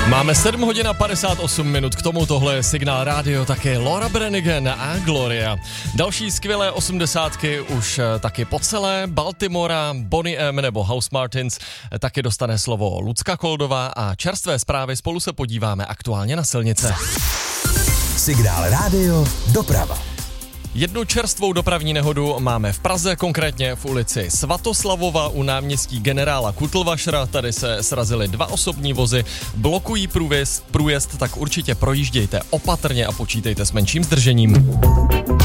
Máme 7 hodin a 58 minut, k tomu tohle je Signál rádio, také Laura Branigan a Gloria. Další skvělé 80ky už taky po celé Baltimora, Boney M nebo House Martins, taky dostane slovo Lucka Koldová a čerstvé zprávy spolu se podíváme aktuálně na silnice. Signál rádio, doprava. Jednu čerstvou dopravní nehodu máme v Praze, konkrétně v ulici Svatoslavova u náměstí generála Kutlvašra. Tady se srazily dva osobní vozy, blokují průjezd, tak určitě projíždějte opatrně a počítejte s menším zdržením.